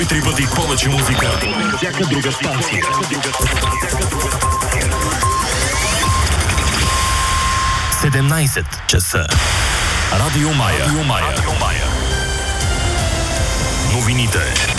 Три пъти повече музика. Всяка друга станция. 17 часа. Радио Мая. Новините.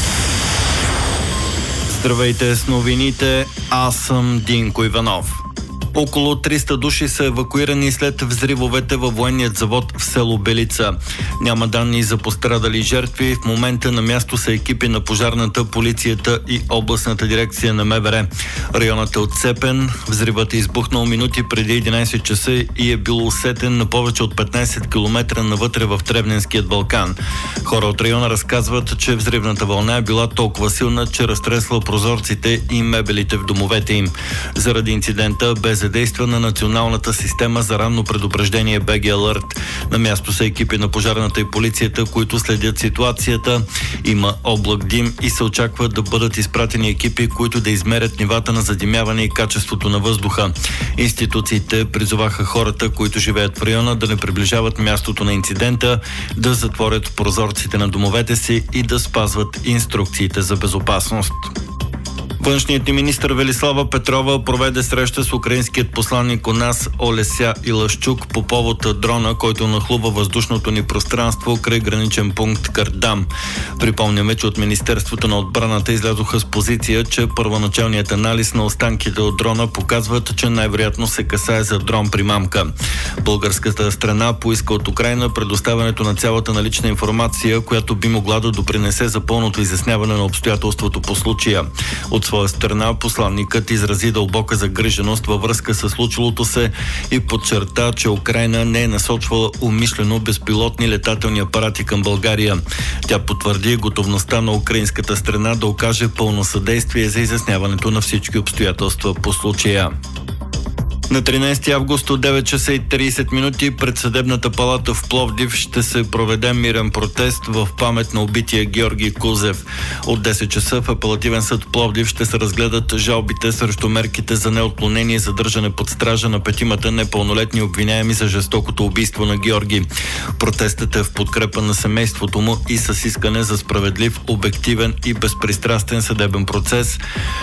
Здравейте с новините, аз съм Динко Иванов. Около 300 души са евакуирани след взривовете във военният завод в село Белица. Няма данни за пострадали жертви. В момента на място са екипи на пожарната, полицията и областната дирекция на МВР. Районът е отцепен. Взривът е избухнал минути преди 11 часа и е бил усетен на повече от 15 км навътре в Тревненският Балкан. Хора от района разказват, че взривната вълна е била толкова силна, че разтресла прозорците и мебелите в домовете им. Заради инцидента бе задействана националната система за ранно предупреждение BG Alert. На място са екипи на пожарната и полицията, които следят ситуацията. Има облак дим и се очаква да бъдат изпратени екипи, които да измерят нивата на задимяване и качеството на въздуха. Институциите призоваха хората, които живеят в района, да не приближават мястото на инцидента, да затворят прозорците на домовете си и да спазват инструкциите за безопасност. Външният ни министър Велислава Петрова проведе среща с украинският посланник у нас Олеся Илашчук по повод дрона, който нахлува въздушното ни пространство край граничен пункт Кардам. Припомняме, че от Министерството на отбраната излязоха с позиция, че първоначалният анализ на останките от дрона показват, че най-вероятно се касае за дрон примамка. Българската страна поиска от Украйна предоставянето на цялата налична информация, която би могла да допринесе за пълното изясняване на обстоятелството по случая. От своя страна посланникът изрази дълбока загриженост във връзка с случилото се и подчерта, че Украйна не е насочвала умишлено безпилотни летателни апарати към България. Тя потвърди готовността на украинската страна да окаже пълно съдействие за изясняването на всички обстоятелства по случая. На 13 август от 9 часа и 30 минути пред Съдебната палата в Пловдив ще се проведе мирен протест в памет на убития Георги Кузев. От 10 часа в Апелативен съд Пловдив ще се разгледат жалбите срещу мерките за неотклонение и задържане под стража на 5 непълнолетни обвиняеми за жестокото убийство на Георги. Протестът е в подкрепа на семейството му и с искане за справедлив, обективен и безпристрастен съдебен процес.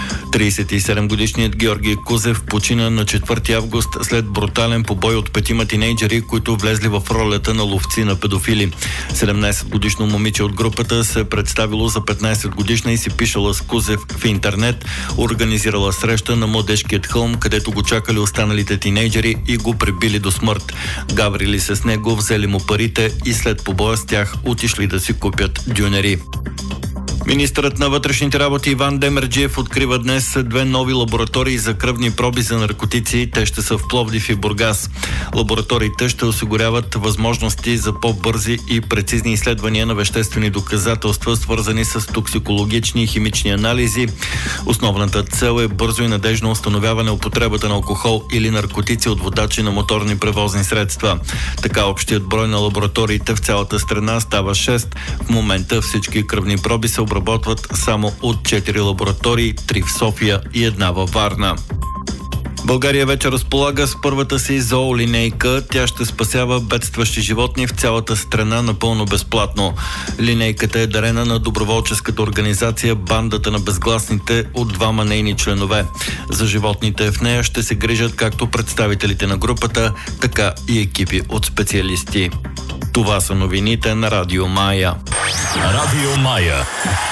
37-годишният Георги Кузев почина на 4 август след брутален побой от 5 тинейджери, които влезли в ролята на ловци на педофили. 17-годишно момиче от групата се представило за 15-годишна и си пишала с Кузев в интернет, организирала среща на Младежкият хълм, където го чакали останалите тинейджери и го пребили до смърт. Гаврили се с него, взели му парите и след побоя с тях отишли да си купят дюнери. Министърът на вътрешните работи Иван Демерджиев открива днес 2 нови лаборатории за кръвни проби за наркотици. Те ще са в Пловдив и Бургас. Лабораториите ще осигуряват възможности за по-бързи и прецизни изследвания на веществени доказателства, свързани с токсикологични и химични анализи. Основната цел е бързо и надежно установяване употребата на алкохол или наркотици от водачи на моторни превозни средства. Така общият брой на лабораториите в цялата страна става 6. В момента всички кръвни проби се обработват само от 4 лаборатории, 3 в София и 1 във Варна. България вече разполага с първата си зоолинейка. Тя ще спасява бедстващи животни в цялата страна напълно безплатно. Линейката е дарена на доброволческата организация Бандата на безгласните от 2 нейни членове. За животните в нея ще се грижат както представителите на групата, така и екипи от специалисти. Това са новините на Радио Мая. Радио Мая.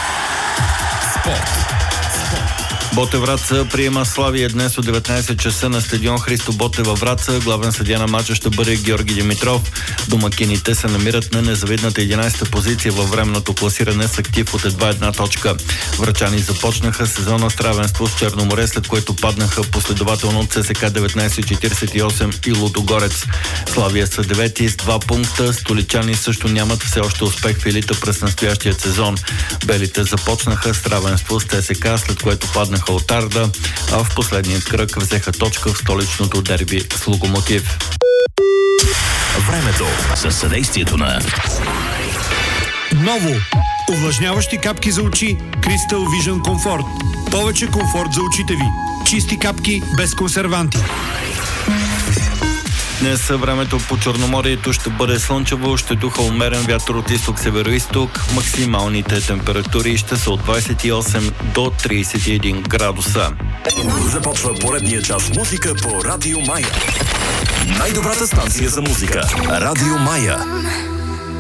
Спорт. Ботев Враца приема Славия днес от 19 часа на стадион Христо Ботев във Враца. Главен съдия на мача ще бъде Георги Димитров. Домакините се намират на незавидната 11-та позиция във временното класиране с актив от едва 1 точка. Врачани започнаха сезона с равенство с Черноморе, след което паднаха последователно от ЦСК 1948 и Лудогорец. Славия са 9 с 2 пункта. Столичани също нямат все още успех в елита през настоящия сезон. Белите започнаха с равенство с ЦСК, след което паднаха от Арда, а в последния кръг взеха точка в столичното дерби с Локомотив. Времето със съдействието на Ново! Увлажняващи капки за очи Crystal Vision Comfort. Повече комфорт за очите ви. Чисти капки без консерванти. Днес времето по Черноморието ще бъде слънчево, ще духа умерен вятър от изток-североизток. Максималните температури ще са от 28 до 31 градуса. Започва поредния час музика по Радио Мая. Най-добрата станция за музика. Радио Мая.